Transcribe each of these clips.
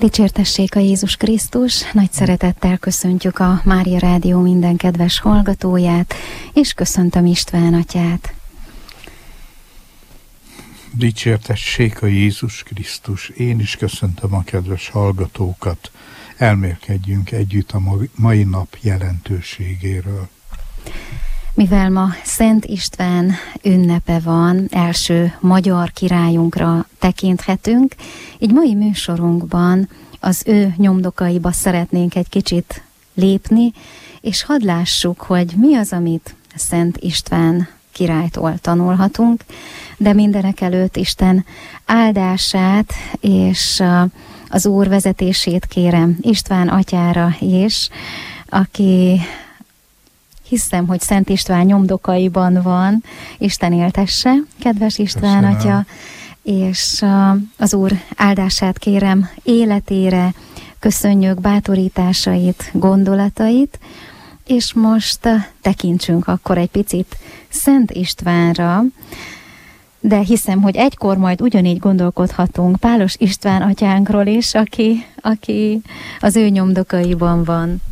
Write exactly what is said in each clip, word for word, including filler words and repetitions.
Dicsértessék a Jézus Krisztus! Nagy szeretettel köszöntjük a Mária Rádió minden kedves hallgatóját, és köszöntöm István atyát. Dicsértessék a Jézus Krisztus! Én is köszöntöm a kedves hallgatókat. Elmélkedjünk együtt a mai nap jelentőségéről. Mivel ma Szent István ünnepe van, első magyar királyunkra tekinthetünk, így mai műsorunkban az ő nyomdokaiba szeretnénk egy kicsit lépni, és hadd lássuk, hogy mi az, amit Szent István királytól tanulhatunk, de mindenek előtt Isten áldását és az Úr vezetését kérem István atyára is, aki hiszem, hogy Szent István nyomdokaiban van. Isten éltesse, kedves István Köszönöm. Atya, és az Úr áldását kérem életére, köszönjük bátorításait, gondolatait, és most tekintsünk akkor egy picit Szent Istvánra, de hiszem, hogy egykor majd ugyanígy gondolkodhatunk Pálos István atyánkról is, aki, aki az ő nyomdokaiban van.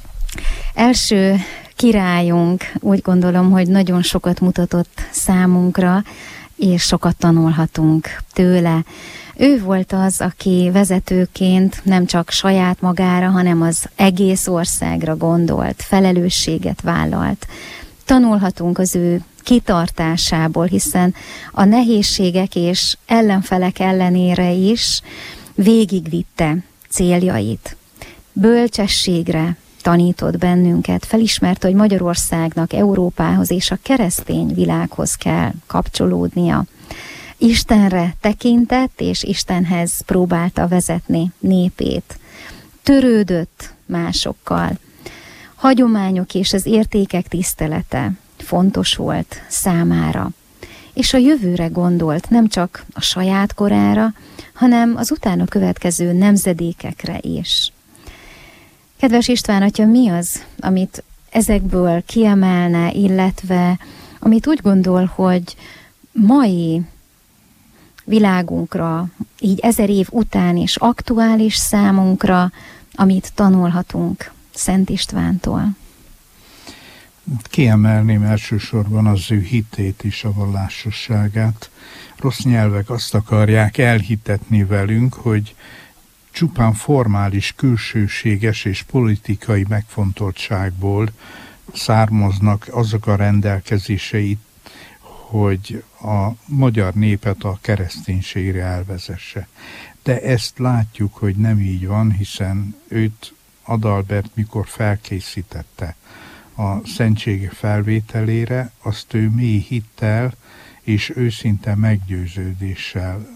Első királyunk, úgy gondolom, hogy nagyon sokat mutatott számunkra, és sokat tanulhatunk tőle. Ő volt az, aki vezetőként nem csak saját magára, hanem az egész országra gondolt, felelősséget vállalt. Tanulhatunk az ő kitartásából, hiszen a nehézségek és ellenfelek ellenére is végigvitte céljait. Bölcsességre tanított bennünket, felismerte, hogy Magyarországnak Európához és a keresztény világhoz kell kapcsolódnia. Istenre tekintett, és Istenhez próbálta vezetni népét. Törődött másokkal. Hagyományok és az értékek tisztelete fontos volt számára. És a jövőre gondolt, nem csak a saját korára, hanem az utána következő nemzedékekre is. Kedves István atya, mi az, amit ezekből kiemelne, illetve amit úgy gondol, hogy mai világunkra, így ezer év után is aktuális számunkra, amit tanulhatunk Szent Istvántól? Kiemelném elsősorban az ő hitét és a vallásosságát. Rossz nyelvek azt akarják elhitetni velünk, hogy csupán formális, külsőséges és politikai megfontoltságból származnak azok a rendelkezései, hogy a magyar népet a kereszténységre elvezesse. De ezt látjuk, hogy nem így van, hiszen őt Adalbert mikor felkészítette a szentsége felvételére, azt ő mély hittel és őszinte meggyőződéssel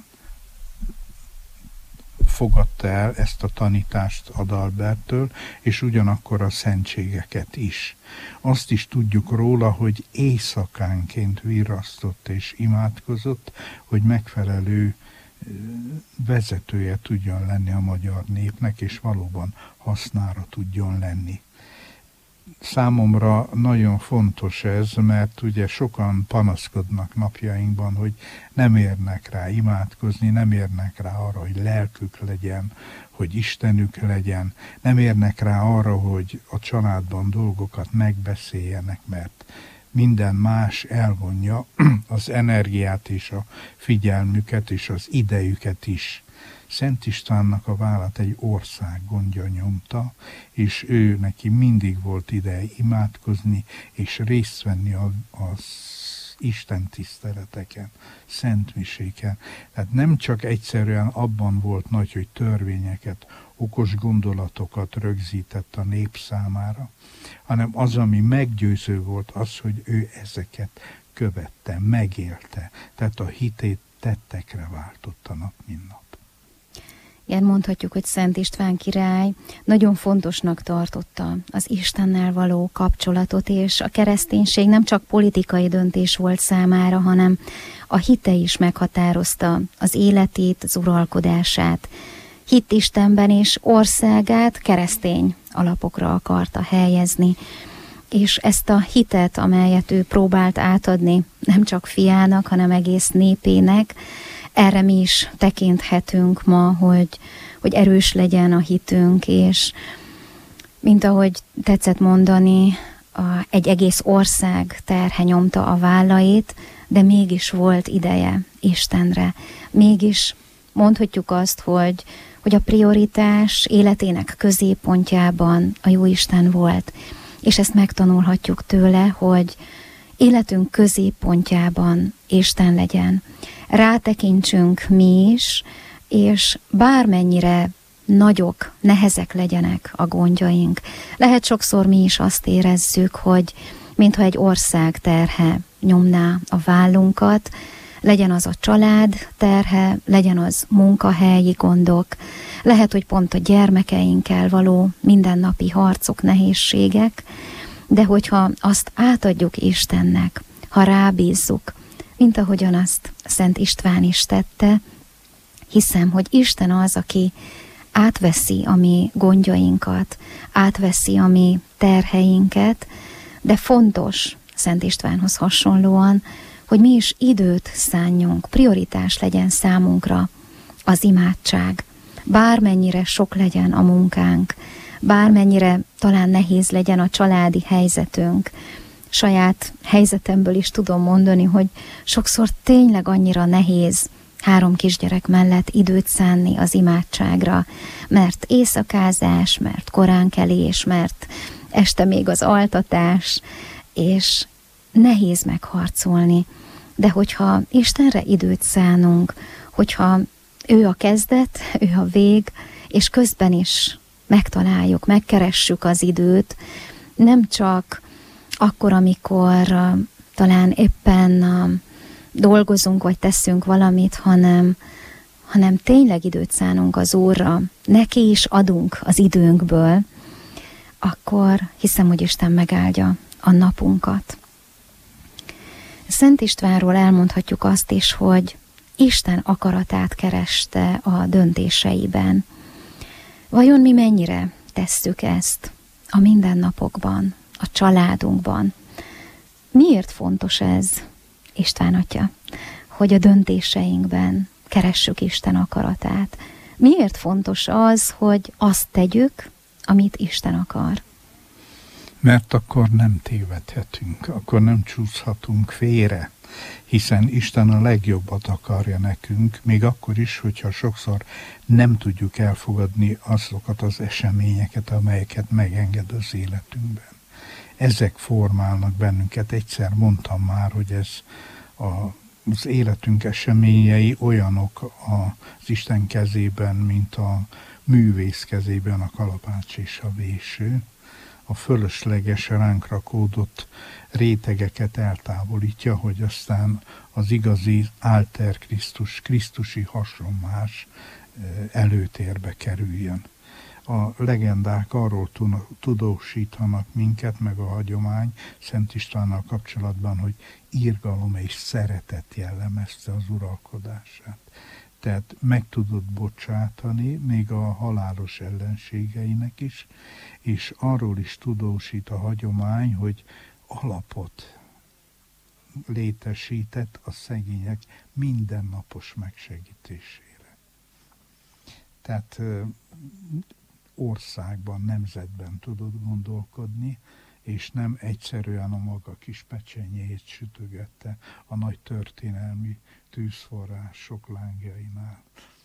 fogadta el ezt a tanítást Adalberttől, és ugyanakkor a szentségeket is. Azt is tudjuk róla, hogy éjszakánként virrasztott és imádkozott, hogy megfelelő vezetője tudjon lenni a magyar népnek, és valóban hasznára tudjon lenni. Számomra nagyon fontos ez, mert ugye sokan panaszkodnak napjainkban, hogy nem érnek rá imádkozni, nem érnek rá arra, hogy lelkük legyen, hogy Istenük legyen, nem érnek rá arra, hogy a családban dolgokat megbeszéljenek, mert minden más elvonja az energiát és a figyelmüket és az idejüket is. Szent Istvánnak a vállát egy ország gondja nyomta, és ő neki mindig volt ideje imádkozni, és részt venni az Isten tiszteleteken, szentmiséken. Tehát nem csak egyszerűen abban volt nagy, hogy törvényeket, okos gondolatokat rögzített a nép számára, hanem az, ami meggyőző volt, az, hogy ő ezeket követte, megélte. Tehát a hitét tettekre váltotta nap, mint nap. Igen, mondhatjuk, hogy Szent István király nagyon fontosnak tartotta az Istennel való kapcsolatot, és a kereszténység nem csak politikai döntés volt számára, hanem a hite is meghatározta az életét, az uralkodását. Hitt Istenben, és országát keresztény alapokra akarta helyezni. És ezt a hitet, amelyet ő próbált átadni nem csak fiának, hanem egész népének, erre mi is tekinthetünk ma, hogy, hogy erős legyen a hitünk, és mint ahogy tetszett mondani, a, egy egész ország terhe nyomta a vállait, de mégis volt ideje Istenre. Mégis mondhatjuk azt, hogy, hogy a prioritás életének középpontjában a Jóisten volt. És ezt megtanulhatjuk tőle, hogy életünk középpontjában Isten legyen. Rátekintsünk mi is, és bármennyire nagyok, nehezek legyenek a gondjaink. Lehet sokszor mi is azt érezzük, hogy mintha egy ország terhe nyomná a vállunkat, legyen az a család terhe, legyen az munkahelyi gondok, lehet, hogy pont a gyermekeinkkel való mindennapi harcok, nehézségek, de hogyha azt átadjuk Istennek, ha rábízzuk, mint ahogyan azt Szent István is tette, hiszem, hogy Isten az, aki átveszi a mi gondjainkat, átveszi a mi terheinket, de fontos Szent Istvánhoz hasonlóan, hogy mi is időt szánjunk, prioritás legyen számunkra az imádság. Bármennyire sok legyen a munkánk, bármennyire talán nehéz legyen a családi helyzetünk, saját helyzetemből is tudom mondani, hogy sokszor tényleg annyira nehéz három kisgyerek mellett időt szánni az imádságra, mert éjszakázás, mert koránkelés, mert este még az altatás, és nehéz megharcolni. De hogyha Istenre időt szánunk, hogyha ő a kezdet, ő a vég, és közben is megtaláljuk, megkeressük az időt, nem csak akkor, amikor uh, talán éppen uh, dolgozunk, vagy teszünk valamit, hanem, hanem tényleg időt szánunk az Úrra, neki is adunk az időnkből, akkor hiszem, hogy Isten megáldja a napunkat. Szent Istvánról elmondhatjuk azt is, hogy Isten akaratát kereste a döntéseiben. Vajon mi mennyire tesszük ezt a mindennapokban, a családunkban? Miért fontos ez, István atya, hogy a döntéseinkben keressük Isten akaratát? Miért fontos az, hogy azt tegyük, amit Isten akar? Mert akkor nem tévedhetünk, akkor nem csúszhatunk félre, hiszen Isten a legjobbat akarja nekünk, még akkor is, hogyha sokszor nem tudjuk elfogadni azokat az eseményeket, amelyeket megenged az életünkben. Ezek formálnak bennünket. Egyszer mondtam már, hogy ez a, az életünk eseményei olyanok az Isten kezében, mint a művész kezében a kalapács és a véső. A fölösleges ránk rakódott rétegeket eltávolítja, hogy aztán az igazi álter Krisztus, krisztusi hasonlás előtérbe kerüljön. A legendák arról tudósítanak minket, meg a hagyomány Szent Istvánnal kapcsolatban, hogy irgalom és szeretet jellemezte az uralkodását. Tehát meg tudott bocsátani még a halálos ellenségeinek is, és arról is tudósít a hagyomány, hogy alapot létesített a szegények mindennapos megsegítésére. Tehát országban, nemzetben tudott gondolkodni, és nem egyszerűen a maga kis pecsenyét sütögette a nagy történelmi tűzforrások lángjainál.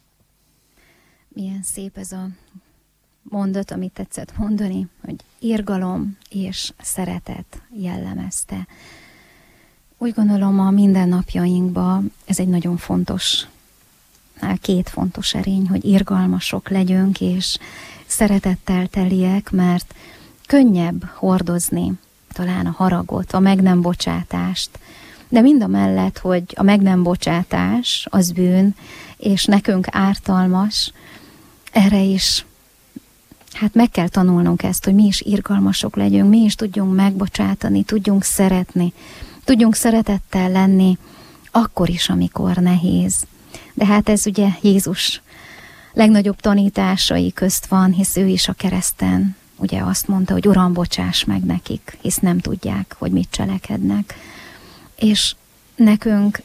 Milyen szép ez a mondat, amit tetszett mondani, hogy irgalom és szeretet jellemezte. Úgy gondolom, a mindennapjainkban ez egy nagyon fontos, két fontos erény, hogy irgalmasok legyünk, és szeretettel teliek, mert könnyebb hordozni talán a haragot, a meg nem bocsátást, de mind a mellett, hogy a meg nem bocsátás az bűn, és nekünk ártalmas, erre is hát meg kell tanulnunk ezt, hogy mi is irgalmasok legyünk, mi is tudjunk megbocsátani, tudjunk szeretni, tudjunk szeretettel lenni, akkor is, amikor nehéz. De hát ez ugye Jézus legnagyobb tanításai közt van, hisz ő is a kereszten ugye azt mondta, hogy Uram, bocsáss meg nekik, hisz nem tudják, hogy mit cselekednek. És nekünk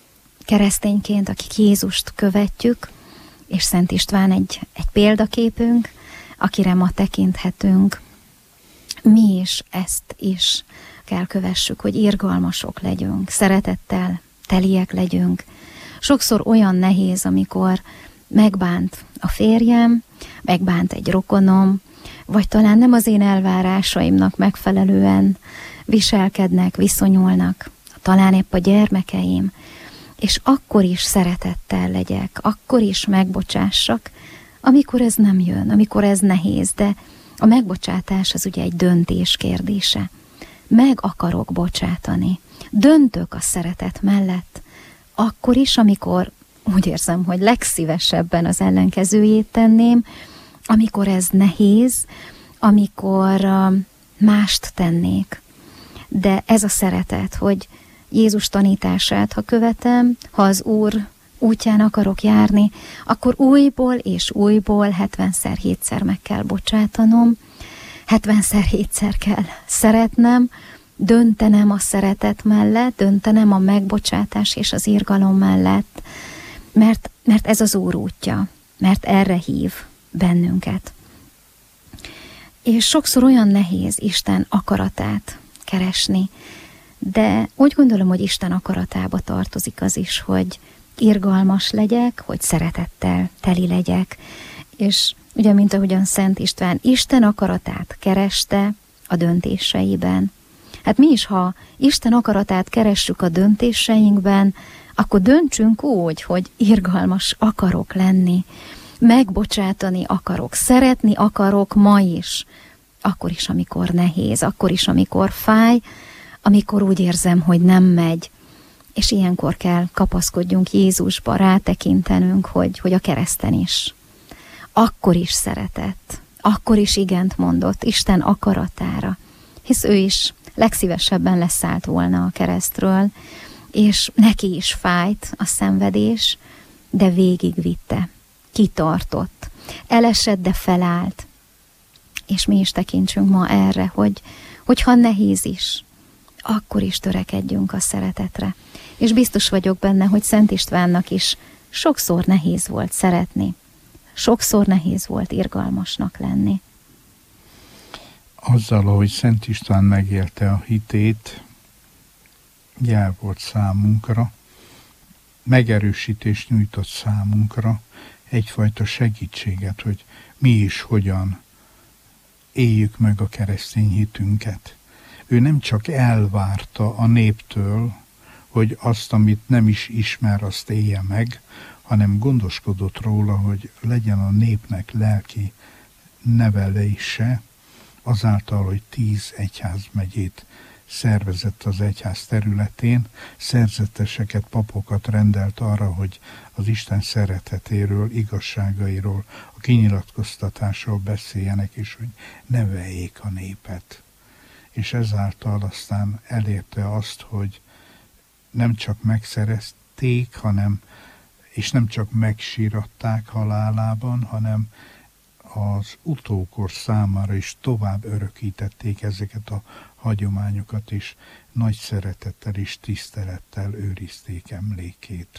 keresztényként, akik Jézust követjük, és Szent István egy, egy példaképünk, akire ma tekinthetünk, mi is ezt is kell kövessük, hogy irgalmasok legyünk, szeretettel teliek legyünk. Sokszor olyan nehéz, amikor megbánt a férjem, megbánt egy rokonom, vagy talán nem az én elvárásaimnak megfelelően viselkednek, viszonyulnak, talán épp a gyermekeim, és akkor is szeretettel legyek, akkor is megbocsássak, amikor ez nem jön, amikor ez nehéz, de a megbocsátás az ugye egy döntés kérdése. Meg akarok bocsátani, döntök a szeretet mellett, akkor is, amikor úgy érzem, hogy legszívesebben az ellenkezőjét tenném, amikor ez nehéz, amikor mást tennék. De ez a szeretet, hogy Jézus tanítását, ha követem, ha az Úr útján akarok járni, akkor újból és újból hetvenszer hétszer meg kell bocsátanom, hetvenszer hétszer kell szeretnem, döntenem a szeretet mellett, döntenem a megbocsátás és az irgalom mellett, mert, mert ez az Úr útja, mert erre hív bennünket. És sokszor olyan nehéz Isten akaratát keresni, de úgy gondolom, hogy Isten akaratába tartozik az is, hogy irgalmas legyek, hogy szeretettel teli legyek, és ugye, mint ahogyan Szent István Isten akaratát kereste a döntéseiben. Hát mi is, ha Isten akaratát keressük a döntéseinkben, akkor döntsünk úgy, hogy irgalmas akarok lenni, megbocsátani akarok, szeretni akarok ma is, akkor is, amikor nehéz, akkor is, amikor fáj, amikor úgy érzem, hogy nem megy, és ilyenkor kell kapaszkodjunk Jézusba, rátekintenünk, hogy, hogy a kereszten is. Akkor is szeretett, akkor is igent mondott Isten akaratára, hisz ő is legszívesebben leszállt volna a keresztről, és neki is fájt a szenvedés, de végigvitte, kitartott, elesett, de felállt. És mi is tekintsünk ma erre, hogy, hogyha nehéz is, akkor is törekedjünk a szeretetre. És biztos vagyok benne, hogy Szent Istvánnak is sokszor nehéz volt szeretni, sokszor nehéz volt irgalmasnak lenni. Azzal, ahogy Szent István megélte a hitét, jel volt számunkra, megerősítést nyújtott számunkra, egyfajta segítséget, hogy mi is hogyan éljük meg a keresztény hitünket. Ő nem csak elvárta a néptől, hogy azt, amit nem is ismer, azt élje meg, hanem gondoskodott róla, hogy legyen a népnek lelki nevelése, azáltal, hogy tíz egyházmegyét szervezett az egyház területén, szerzeteseket, papokat rendelt arra, hogy az Isten szeretetéről, igazságairól, a kinyilatkoztatásról beszéljenek, és hogy neveljék a népet. És ezáltal aztán elérte azt, hogy nem csak megszerezték, hanem, és nem csak megsíratták halálában, hanem az utókor számára is tovább örökítették ezeket a hagyományokat, és nagy szeretettel és tisztelettel őrizték emlékét.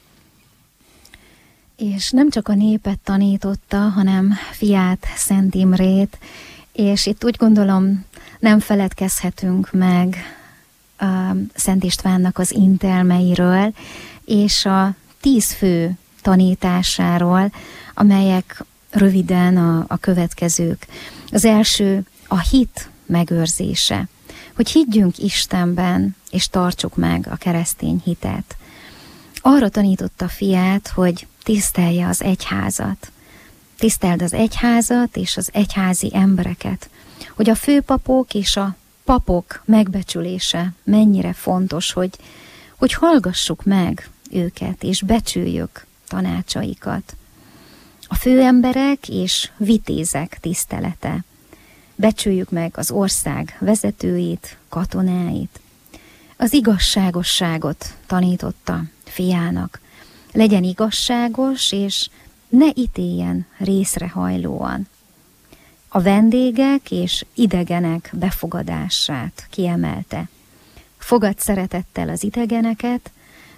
És nem csak a népet tanította, hanem fiát, Szent Imrét, és itt úgy gondolom, nem feledkezhetünk meg a Szent Istvánnak az intelmeiről, és a tíz fő tanításáról, amelyek röviden a, a következők. Az első a hit megőrzése, hogy higgyünk Istenben, és tartsuk meg a keresztény hitet. Arra tanította fiát, hogy tisztelje az egyházat. Tiszteld az egyházat és az egyházi embereket, hogy a főpapok és a papok megbecsülése mennyire fontos, hogy, hogy hallgassuk meg őket, és becsüljük tanácsaikat. A főemberek és vitézek tisztelete. Becsüljük meg az ország vezetőit, katonáit. Az igazságosságot tanította fiának. Legyen igazságos, és ne ítéljen részrehajlóan. A vendégek és idegenek befogadását kiemelte. Fogad szeretettel az idegeneket,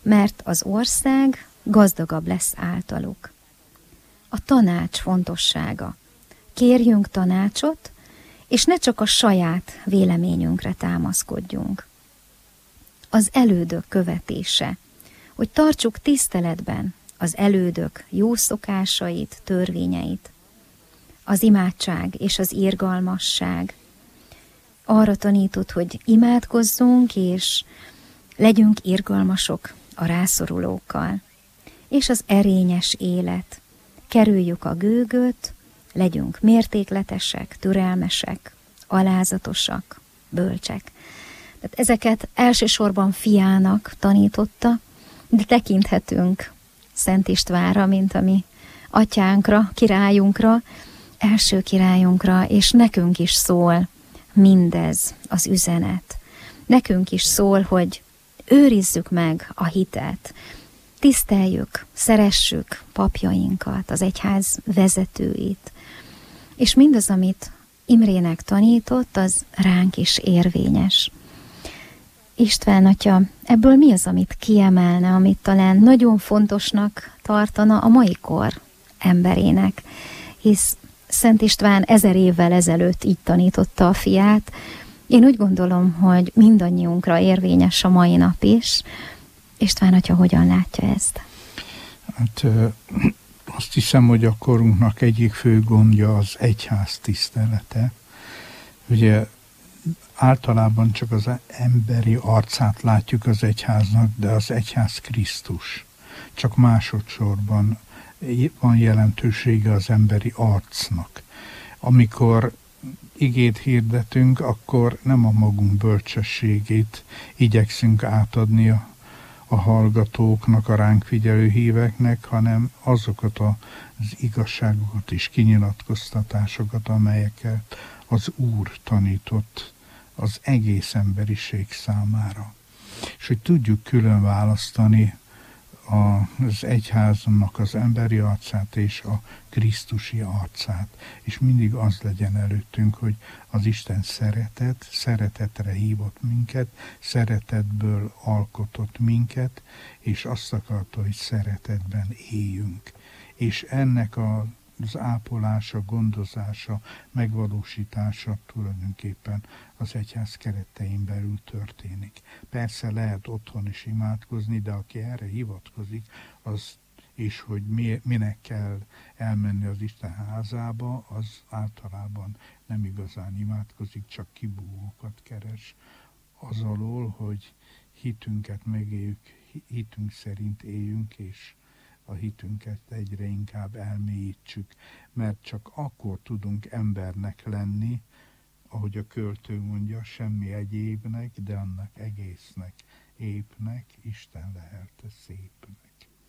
mert az ország gazdagabb lesz általuk. A tanács fontossága. Kérjünk tanácsot, és ne csak a saját véleményünkre támaszkodjunk. Az elődök követése, hogy tartsuk tiszteletben az elődök jó szokásait, törvényeit. Az imádság és az irgalmasság arra tanított, hogy imádkozzunk, és legyünk irgalmasok a rászorulókkal. És az erényes élet. Kerüljük a gőgöt, legyünk mértékletesek, türelmesek, alázatosak, bölcsek. Tehát ezeket elsősorban fiának tanította, de tekinthetünk Szent Istvánra, mint a mi atyánkra, királyunkra, első királyunkra, és nekünk is szól mindez az üzenet. Nekünk is szól, hogy őrizzük meg a hitet, tiszteljük, szeressük papjainkat, az egyház vezetőit, és mindaz, amit Imrének tanított, az ránk is érvényes. István atya, ebből mi az, amit kiemelne, amit talán nagyon fontosnak tartana a mai kor emberének, hisz Szent István ezer évvel ezelőtt így tanította a fiát. Én úgy gondolom, hogy mindannyiunkra érvényes a mai nap is. István atya hogyan látja ezt? Hát azt hiszem, hogy a korunknak egyik fő gondja az egyház tisztelete. Ugye általában csak az emberi arcát látjuk az egyháznak, de az egyház Krisztus. Csak másodszorban van jelentősége az emberi arcnak. Amikor igét hirdetünk, akkor nem a magunk bölcsességét igyekszünk átadni a, a hallgatóknak, a ránk figyelő híveknek, hanem azokat az igazságokat és kinyilatkoztatásokat, amelyeket az Úr tanított az egész emberiség számára. És hogy tudjuk külön választani az egyháznak az emberi arcát és a krisztusi arcát, és mindig az legyen előttünk, hogy az Isten szeretet, szeretetre hívott minket, szeretetből alkotott minket, és azt akarta, hogy szeretetben éljünk. És ennek a az ápolása, gondozása, megvalósítása tulajdonképpen az egyház keretein belül történik. Persze lehet otthon is imádkozni, de aki erre hivatkozik, az és hogy mi, minek kell elmenni az Isten házába, az általában nem igazán imádkozik, csak kibúvókat keres az alól, hogy hitünket megéljük, hitünk szerint éljünk, és a hitünket egyre inkább elmélyítsük, mert csak akkor tudunk embernek lenni, ahogy a költő mondja, semmi egyébnek, de annak egésznek, épnek, Isten lehelte szépnek.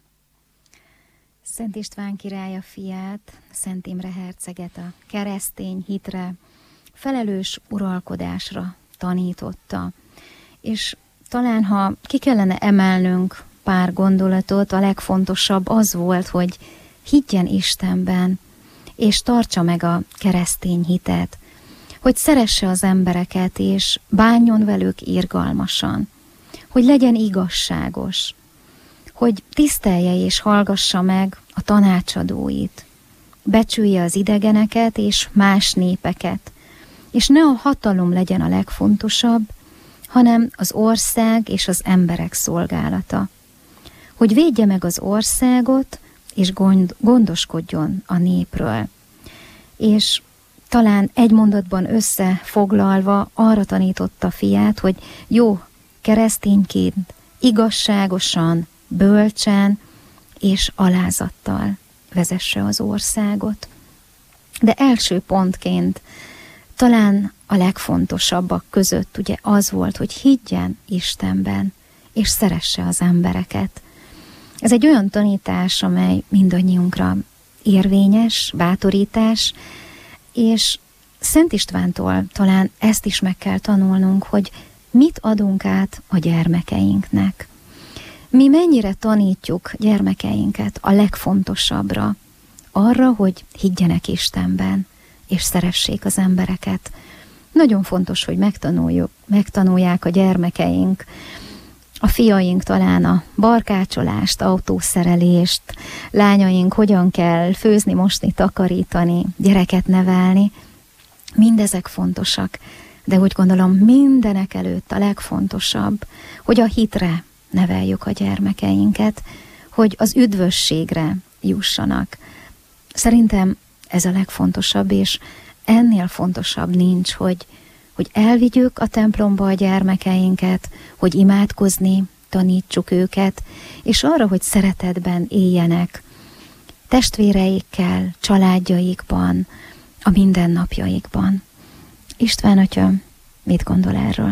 Szent István király a fiát, Szent Imre herceget a keresztény hitre, felelős uralkodásra tanította. És talán, ha ki kellene emelnünk pár gondolatot, a legfontosabb az volt, hogy higgyen Istenben, és tartsa meg a keresztény hitet, hogy szeresse az embereket, és bánjon velük irgalmasan, hogy legyen igazságos, hogy tisztelje és hallgassa meg a tanácsadóit, becsülje az idegeneket és más népeket, és ne a hatalom legyen a legfontosabb, hanem az ország és az emberek szolgálata. Hogy védje meg az országot, és gond, gondoskodjon a népről. És talán egy mondatban összefoglalva arra tanította fiát, hogy jó keresztényként igazságosan, bölcsen és alázattal vezesse az országot. De első pontként talán a legfontosabbak között ugye az volt, hogy higgyen Istenben, és szeresse az embereket. Ez egy olyan tanítás, amely mindannyiunkra érvényes, bátorítás, és Szent Istvántól talán ezt is meg kell tanulnunk, hogy mit adunk át a gyermekeinknek. Mi mennyire tanítjuk gyermekeinket a legfontosabbra, arra, hogy higgyenek Istenben, és szeressék az embereket. Nagyon fontos, hogy megtanuljuk, megtanulják a gyermekeink A fiaink talán a barkácsolást, autószerelést, lányaink hogyan kell főzni, mosni, takarítani, gyereket nevelni. Mindezek fontosak, de úgy gondolom mindenek előtt a legfontosabb, hogy a hitre neveljük a gyermekeinket, hogy az üdvösségre jussanak. Szerintem ez a legfontosabb, és ennél fontosabb nincs, hogy, hogy elvigyük a templomba a gyermekeinket, hogy imádkozni tanítsuk őket, és arra, hogy szeretetben éljenek testvéreikkel, családjaikban, a mindennapjaikban. István atya, mit gondol erről?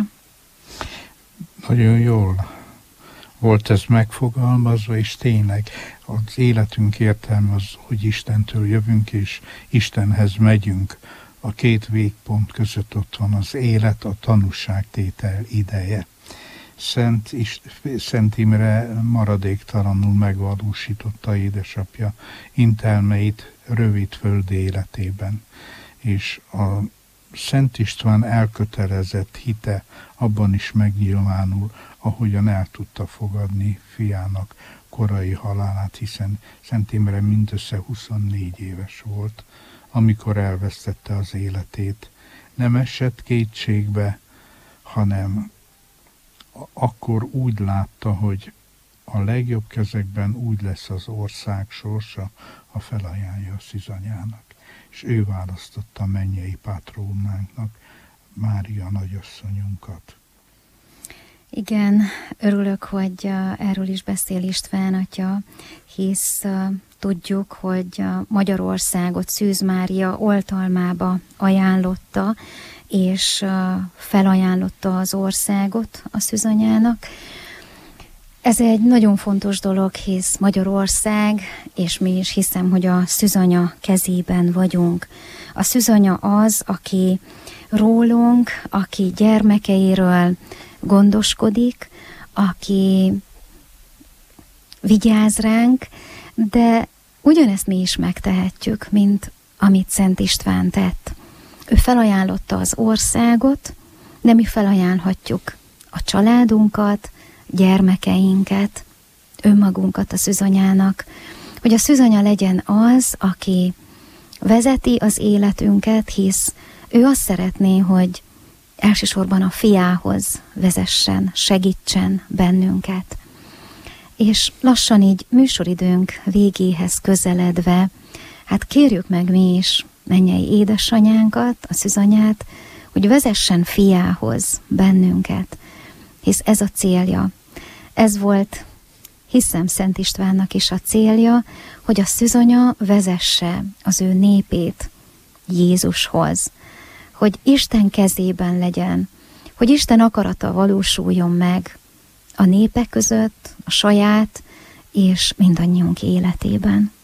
Nagyon jól volt ez megfogalmazva, és tényleg az életünk értelme az, hogy Istentől jövünk, és Istenhez megyünk. A két végpont között ott van az élet, a tanúságtétel ideje. Szent, Szent Imre maradéktalanul megvalósította édesapja intelmeit rövid földi életében, és a Szent István elkötelezett hite abban is megnyilvánul, ahogyan el tudta fogadni fiának korai halálát, hiszen Szent Imre mindössze huszonnégy éves volt, amikor elvesztette az életét. Nem esett kétségbe, hanem akkor úgy látta, hogy a legjobb kezekben úgy lesz az ország sorsa, ha felajánlja a szűzanyának. És ő választotta mennyei pátrónánknak, Mária nagyasszonyunkat. Igen, örülök, hogy uh, erről is beszél István atya, hisz uh, tudjuk, hogy uh, Magyarországot Szűz Mária oltalmába ajánlotta, és uh, felajánlotta az országot a szűzanyának. Ez egy nagyon fontos dolog, hisz Magyarország, és mi is hiszem, hogy a szűzanya kezében vagyunk. A szűzanya az, aki rólunk, aki gyermekeiről gondoskodik, aki vigyáz ránk, de ugyanezt mi is megtehetjük, mint amit Szent István tett. Ő felajánlotta az országot, de mi felajánlhatjuk a családunkat, gyermekeinket, önmagunkat a szűzanyának, hogy a szűzanya legyen az, aki vezeti az életünket, hisz ő azt szeretné, hogy elsősorban a fiához vezessen, segítsen bennünket. És lassan így műsoridőnk végéhez közeledve, hát kérjük meg mi is mennyei édesanyánkat, a szűzanyát, hogy vezessen fiához bennünket, hisz ez a célja. Ez volt, hiszem, Szent Istvánnak is a célja, hogy a szűzanya vezesse az ő népét Jézushoz, hogy Isten kezében legyen, hogy Isten akarata valósuljon meg a népek között, a saját és mindannyiunk életében.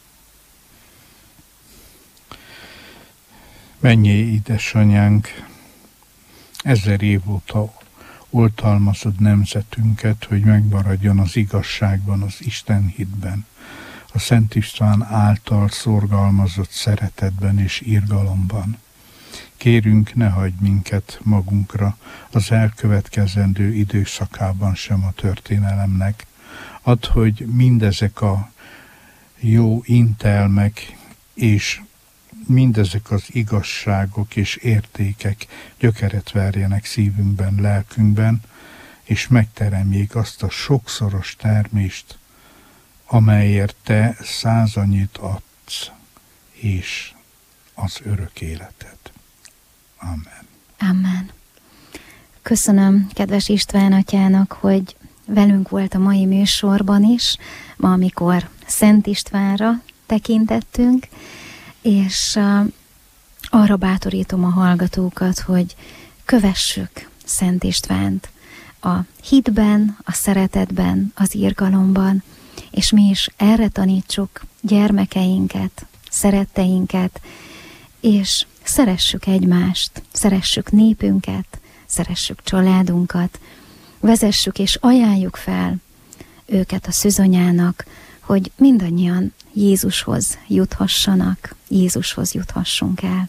Mennyei édesanyánk, ezer év óta oltalmazod nemzetünket, hogy megmaradjon az igazságban, az Isten hitben, a Szent István által szorgalmazott szeretetben és irgalomban. Kérünk, ne hagyj minket magunkra az elkövetkezendő időszakában sem a történelemnek. Add, hogy mindezek a jó intelmek és mindezek az igazságok és értékek gyökeret verjenek szívünkben, lelkünkben, és megteremjék azt a sokszoros termést, amelyért te százannyit adsz, és az örök életet. Amen. Amen. Köszönöm kedves István atyának, hogy velünk volt a mai műsorban is, ma amikor Szent Istvánra tekintettünk, és uh, arra bátorítom a hallgatókat, hogy kövessük Szent Istvánt a hitben, a szeretetben, az irgalomban, és mi is erre tanítsuk gyermekeinket, szeretteinket, és szeressük egymást, szeressük népünket, szeressük családunkat, vezessük és ajánljuk fel őket a szűzanyának, hogy mindannyian Jézushoz juthassanak, Jézushoz juthassunk el.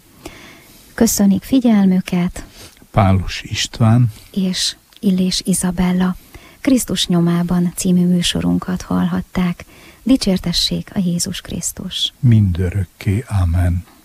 Köszönik figyelmüket Pálos István és Illés Izabella. Krisztus nyomában című műsorunkat hallhatták. Dicsértessék a Jézus Krisztus! Mindörökké. Amen.